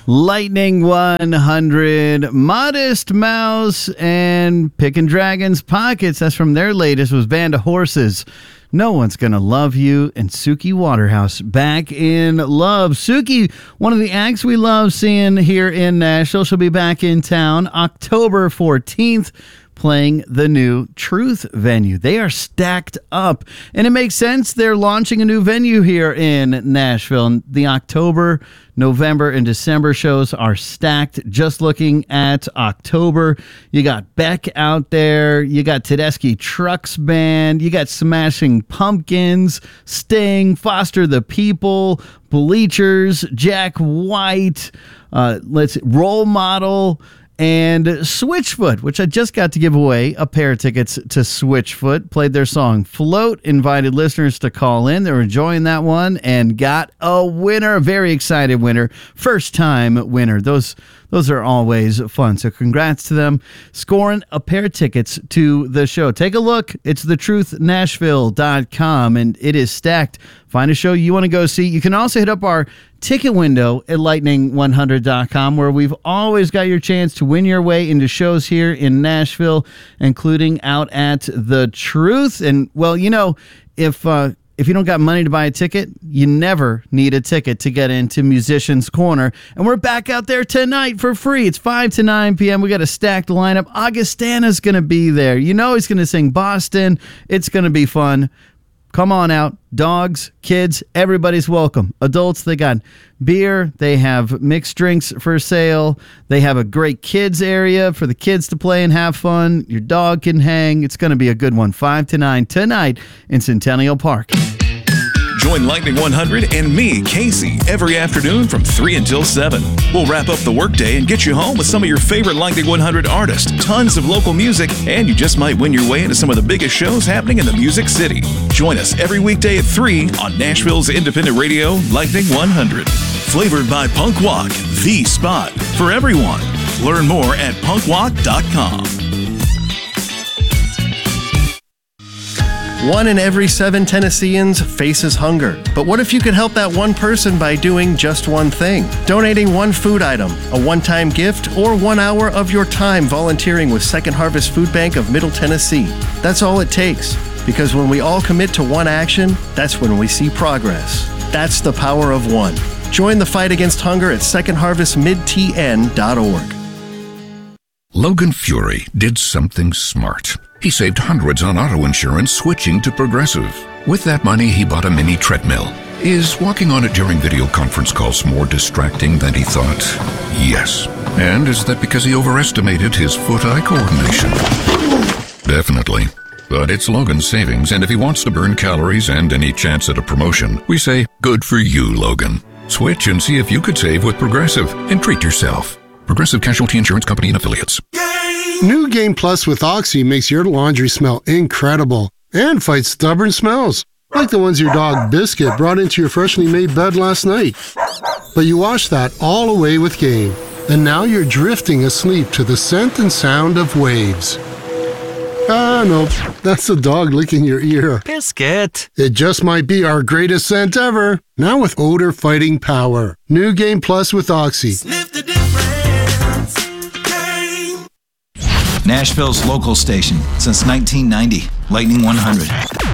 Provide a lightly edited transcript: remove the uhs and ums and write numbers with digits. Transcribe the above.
Lightning 100, Modest Mouse, and Pickin' Dragon's Pockets. That's from their latest, was Band of Horses. No One's Gonna Love You, and Suki Waterhouse back in love. Suki, one of the acts we love seeing here in Nashville. She'll be back in town October 14th. Playing the new Truth venue. They are stacked up, and it makes sense. They're launching a new venue here in Nashville. And the October, November, and December shows are stacked. Just looking at October, you got Beck out there, you got Tedeschi Trucks Band, you got Smashing Pumpkins, Sting, Foster the People, Bleachers, Jack White, Role Model, and Switchfoot, which I just got to give away a pair of tickets to Switchfoot. Played their song Float, invited listeners to call in. They were enjoying that one and got a winner, a very excited winner, first time winner. Those are always fun. So congrats to them scoring a pair of tickets to the show. Take a look. It's thetruthnashville.com, and it is stacked. Find a show you want to go see. You can also hit up our ticket window at lightning100.com, where we've always got your chance to win your way into shows here in Nashville, including out at The Truth. And, well, you know, if you don't got money to buy a ticket, you never need a ticket to get into Musician's Corner. And we're back out there tonight for free. It's 5 to 9 p.m. We got a stacked lineup. Augustana's going to be there. You know he's going to sing Boston. It's going to be fun. Come on out. Dogs, kids, everybody's welcome. Adults, they got beer. They have mixed drinks for sale. They have a great kids area for the kids to play and have fun. Your dog can hang. It's going to be a good one. 5 to 9 tonight in Centennial Park. Join Lightning 100 and me, Casey, every afternoon from 3 until 7. We'll wrap up the workday and get you home with some of your favorite Lightning 100 artists, tons of local music, and you just might win your way into some of the biggest shows happening in the Music City. Join us every weekday at 3 on Nashville's independent radio, Lightning 100. Flavored by Punk Walk, the spot for everyone. Learn more at punkwalk.com. 1 in every 7 Tennesseans faces hunger. But what if you could help that one person by doing just one thing? Donating one food item, a one-time gift, or 1 hour of your time volunteering with Second Harvest Food Bank of Middle Tennessee. That's all it takes. Because when we all commit to one action, that's when we see progress. That's the power of one. Join the fight against hunger at secondharvestmidtn.org. Logan Fury did something smart. He saved hundreds on auto insurance switching to Progressive. With that money, he bought a mini treadmill. Is walking on it during video conference calls more distracting than he thought? Yes. And is that because he overestimated his foot-eye coordination? Definitely. But it's Logan's savings, and if he wants to burn calories and any chance at a promotion, we say, good for you, Logan. Switch and see if you could save with Progressive and treat yourself. Progressive Casualty Insurance Company and Affiliates. New Game Plus with Oxy makes your laundry smell incredible and fights stubborn smells, like the ones your dog Biscuit brought into your freshly made bed last night. But you washed that all away with Game, and now you're drifting asleep to the scent and sound of waves. Ah, no, that's the dog licking your ear. Biscuit! It just might be our greatest scent ever, now with odor-fighting power. New Game Plus with Oxy. Sniff the difference. Nashville's local station since 1990, Lightning 100.